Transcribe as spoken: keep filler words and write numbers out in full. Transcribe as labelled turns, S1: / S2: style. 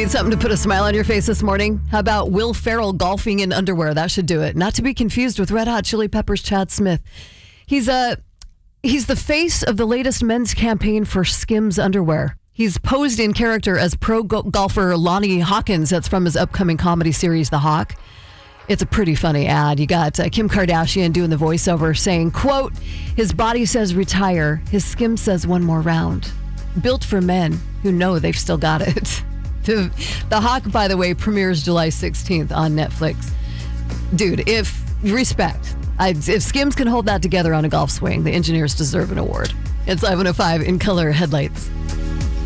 S1: Need something to put a smile on your face this morning? How about Will Ferrell golfing in underwear? That should do it. Not to be confused with Red Hot Chili Peppers' Chad Smith. He's a he's the face of the latest men's campaign for Skims underwear. He's posed in character as pro go- golfer Lonnie Hawkins. That's from his upcoming comedy series, The Hawk. It's a pretty funny ad. You got uh, Kim Kardashian doing the voiceover saying, quote, his body says retire, his skim says one more round. Built for men who know they've still got it. The, the Hawk, by the way, premieres July sixteenth on Netflix. Dude, if respect, I, if Skims can hold that together on a golf swing, the engineers deserve an award. It's seven oh five in color headlights.